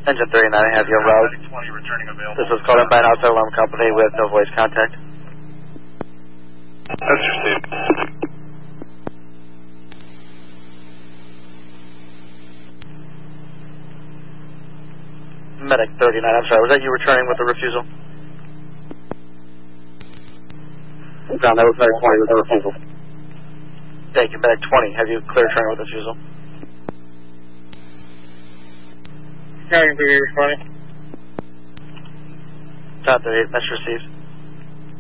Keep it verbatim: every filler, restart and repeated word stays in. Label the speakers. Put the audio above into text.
Speaker 1: Engine thirty-nine, I have your route. This was called in by an outside alarm company with no voice contact.
Speaker 2: That's received.
Speaker 1: Medic thirty-nine, I'm sorry, was that you returning with a refusal?
Speaker 3: Ground, that was Medic twenty with a refusal.
Speaker 1: Thank you, Medic twenty, have you cleared turn with a refusal?
Speaker 3: Carrying for you, responding.
Speaker 1: Top thirty-eight, message received.